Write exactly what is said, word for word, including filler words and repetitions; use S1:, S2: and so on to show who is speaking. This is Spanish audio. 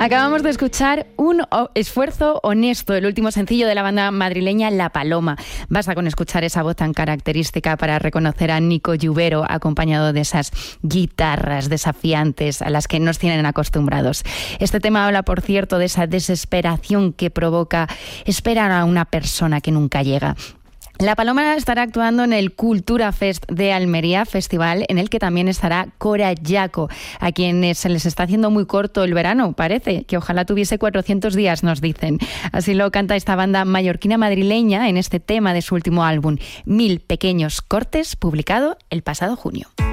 S1: Acabamos de escuchar un esfuerzo honesto, el último sencillo de la banda madrileña La Paloma. Basta con escuchar esa voz tan característica para reconocer a Nico Lluvero, acompañado de esas guitarras desafiantes a las que nos tienen acostumbrados. Este tema habla, por cierto, de esa desesperación que provoca esperar a una persona que nunca llega. La Paloma estará actuando en el Cultura Fest de Almería, festival en el que también estará Cora Yaco, a quienes se les está haciendo muy corto el verano, parece, que ojalá tuviese cuatrocientos días, nos dicen. Así lo canta esta banda mallorquina madrileña en este tema de su último álbum, Mil Pequeños Cortes, publicado el pasado junio.